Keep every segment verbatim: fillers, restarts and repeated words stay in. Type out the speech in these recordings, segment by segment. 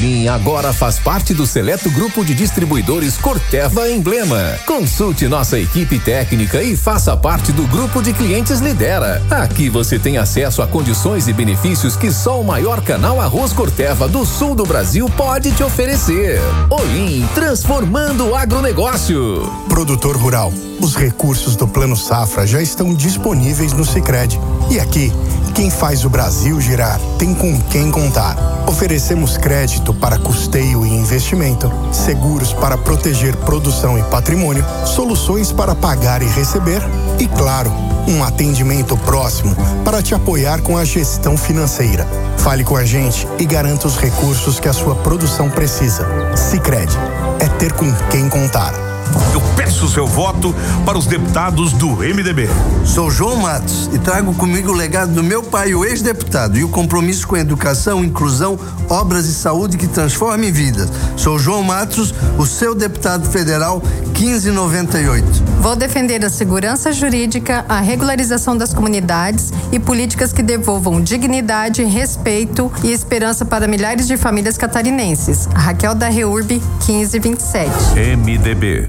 Olin agora faz parte do seleto grupo de distribuidores Corteva Emblema. Consulte nossa equipe técnica e faça parte do grupo de clientes Lidera. Aqui você tem acesso a condições e benefícios que só o maior canal Arroz Corteva do sul do Brasil pode te oferecer. Olin, transformando o agronegócio. Produtor rural, os recursos do Plano Safra já estão disponíveis no Sicredi. E aqui, quem faz o Brasil girar tem com quem contar. Oferecemos crédito para custeio e investimento, seguros para proteger produção e patrimônio, soluções para pagar e receber e, claro, um atendimento próximo para te apoiar com a gestão financeira. Fale com a gente e garanta os recursos que a sua produção precisa. Sicredi é ter com quem contar. Eu peço seu voto para os deputados do M D B. Sou João Matos e trago comigo o legado do meu pai, o ex-deputado, e o compromisso com a educação, inclusão, obras e saúde que transformem vidas. Sou João Matos, o seu deputado federal quinze noventa e oito. Vou defender a segurança jurídica, a regularização das comunidades e políticas que devolvam dignidade, respeito e esperança para milhares de famílias catarinenses. Raquel da Reurb, quinze vinte e sete. M D B.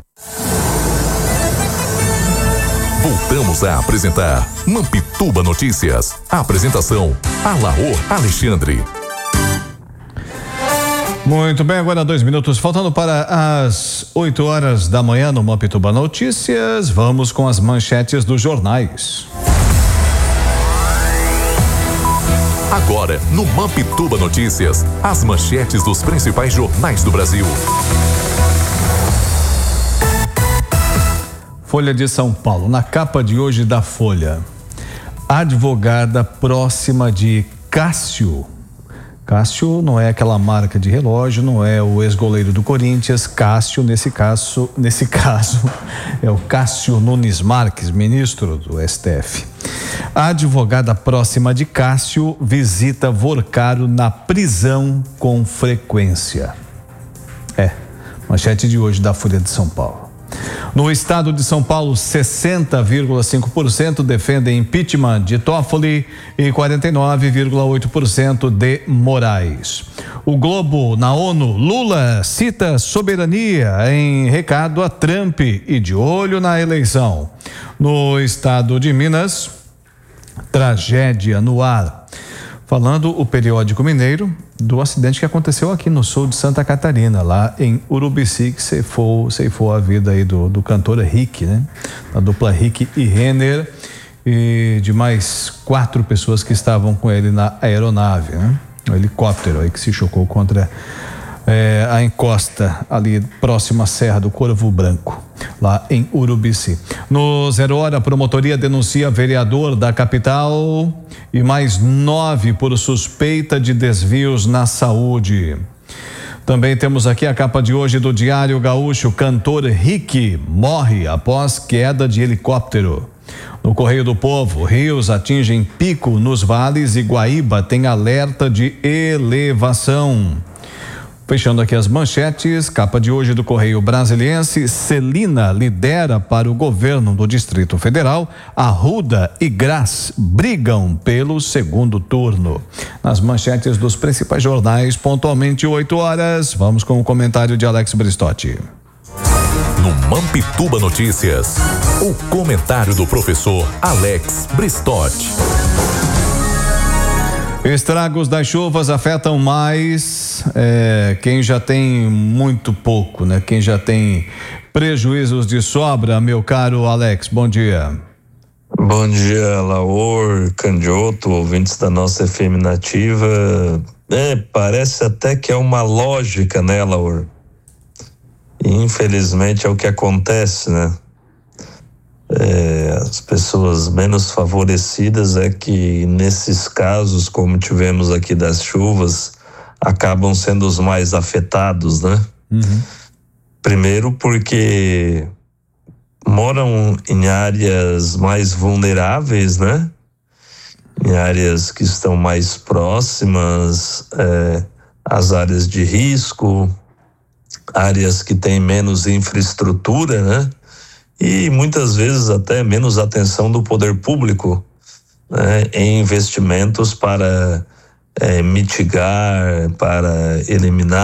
Voltamos a apresentar Mampituba Notícias. A apresentação, Alaor Alexandre. Muito bem, agora dois minutos faltando para as oito horas da manhã no Mampituba Notícias. Vamos com as manchetes dos jornais. Agora, no Mampituba Notícias, as manchetes dos principais jornais do Brasil. Folha de São Paulo, na capa de hoje da Folha, advogada próxima de Cássio. Cássio não é aquela marca de relógio, não é o ex-goleiro do Corinthians. Cássio, nesse caso, nesse caso, é o Cássio Nunes Marques, ministro do S T F. A advogada próxima de Cássio visita Vorcaro na prisão com frequência. É, manchete de hoje da Folha de São Paulo. No estado de São Paulo, sessenta vírgula cinco por cento defendem impeachment de Toffoli e quarenta e nove vírgula oito por cento de Moraes. O Globo na ONU, Lula cita soberania em recado a Trump e de olho na eleição. No estado de Minas, tragédia no ar. Falando o periódico mineiro do acidente que aconteceu aqui no sul de Santa Catarina, lá em Urubici, que ceifou, ceifou a vida aí do, do cantor Rick, né? A dupla Rick e Renner, e de mais quatro pessoas que estavam com ele na aeronave, né? O helicóptero aí que se chocou contra é, a encosta ali próxima à Serra do Corvo Branco, lá em Urubici. No Zero Hora, a promotoria denuncia vereador da capital e mais nove por suspeita de desvios na saúde. Também temos aqui a capa de hoje do Diário Gaúcho. Cantor Rick morre após queda de helicóptero. No Correio do Povo, rios atingem pico nos vales e Guaíba tem alerta de elevação. Fechando aqui as manchetes, capa de hoje do Correio Brasiliense, Celina lidera para o governo do Distrito Federal, Arruda e Graz brigam pelo segundo turno. Nas manchetes dos principais jornais, pontualmente oito horas, vamos com o comentário de Alex Bristotti. No Mampituba Notícias, o comentário do professor Alex Bristotti. Estragos das chuvas afetam mais é, quem já tem muito pouco, né? Quem já tem prejuízos de sobra, meu caro Alex, bom dia. Bom dia, Laor, Candioto, ouvintes da nossa F M Nativa. É, parece até que é uma lógica, né, Laor? Infelizmente é o que acontece, né? É, as pessoas menos favorecidas é que nesses casos, como tivemos aqui das chuvas, acabam sendo os mais afetados, né? Uhum. Primeiro porque moram em áreas mais vulneráveis, né? Em áreas que estão mais próximas é, às áreas de risco, áreas que têm menos infraestrutura, né? E muitas vezes até menos atenção do poder público, né, em investimentos para é, mitigar, para eliminar